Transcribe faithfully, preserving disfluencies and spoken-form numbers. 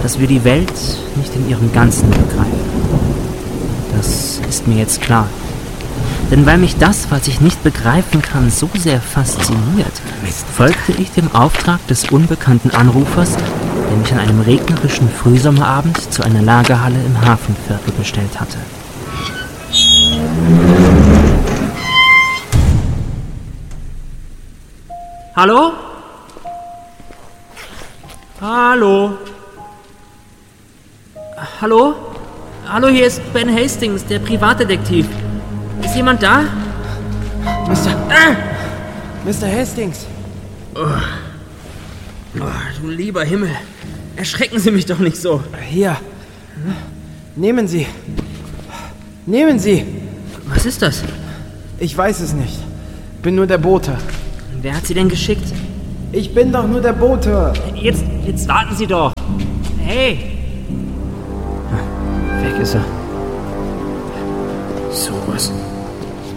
dass wir die Welt nicht in ihrem Ganzen begreifen. Das ist mir jetzt klar. Denn weil mich das, was ich nicht begreifen kann, so sehr fasziniert, folgte ich dem Auftrag des unbekannten Anrufers, der mich an einem regnerischen Frühsommerabend zu einer Lagerhalle im Hafenviertel bestellt hatte. Hallo? Hallo? Hallo? Hallo, hier ist Ben Hastings, der Privatdetektiv. Ist jemand da? Mister Ah! Mister Hastings. Oh. Oh, du lieber Himmel. Erschrecken Sie mich doch nicht so. Hier. Nehmen Sie. Nehmen Sie. Was ist das? Ich weiß es nicht. Bin nur der Bote. Wer hat Sie denn geschickt? Ich bin doch nur der Bote. Jetzt, jetzt warten Sie doch. Hey. Weg ist er. So was.